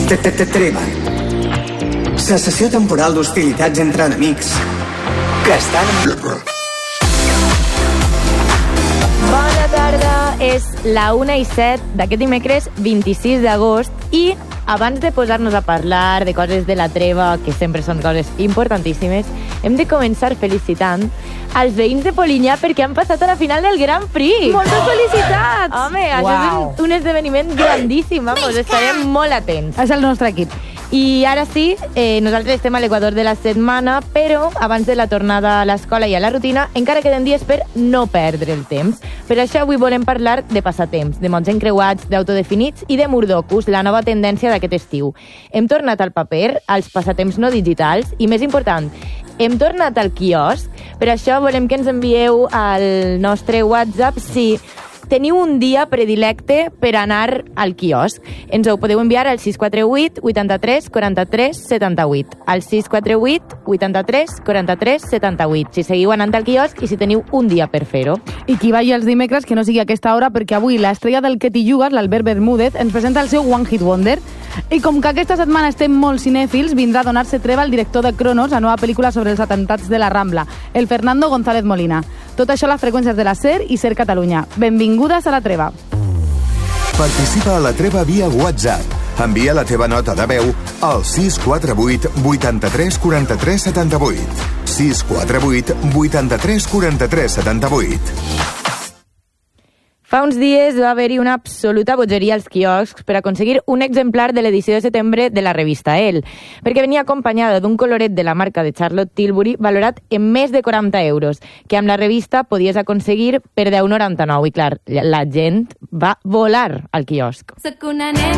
Treva. Cessació temporal d'hostilitats entre enemics que estan en guerra. Bona tarda, és la 1:07 d'aquest dimecres 26 d'agost i abans de posar-nos a parlar de coses de la treva, que sempre són coses importantíssimes, hem de començar felicitant els veïns de Polinyà perquè han passat a la final del Grand Prix. Moltes felicitats! Home, això és un esdeveniment grandíssim, vamos, estarem molt atents. És el nostre equip. I ara sí, nosaltres estem a l'equador de la setmana, però abans de la tornada a l'escola i a la rutina encara queden dies per no perdre el temps. Per això avui volem parlar de passatemps, de mots encreuats, d'autodefinits i de Murdocus, la nova tendència d'aquest estiu. Hem tornat al paper, als passatemps no digitals i, més important, hem tornat al quiosc. Per això volem que ens envieu al nostre WhatsApp si teniu un dia predilecte per anar al quiosc. Ens ho podeu enviar al 648 83 43 78. Al 648 83 43 78. Si seguiu anant al quiosc i si teniu un dia per fer-ho. I qui vagi els dimecres que no sigui a aquesta hora, perquè avui l'estrella del Que t'hi jugues, l'Albert Bermúdez, ens presenta el seu One Hit Wonder. I com que aquesta setmana estem molt cinèfils, vindrà a donar-se treva el director de Cronos, la nova pel·lícula sobre els atemptats de la Rambla, el Fernando González Molina. Tot això a les freqüències de la SER i SER Catalunya. Benvingudes a la treva. Participa a la treva via WhatsApp. Envia la teva nota de veu al 648 83 43 78. 648 83 43 78. Fa uns dies va haver-hi una absoluta bogeria als quioscs per aconseguir un exemplar de l'edició de setembre de la revista Elle, perquè venia acompanyada d'un coloret de la marca de Charlotte Tilbury valorat en més de 40 euros, que amb la revista podies aconseguir per 10,99. I clar, la gent va volar al quiosc.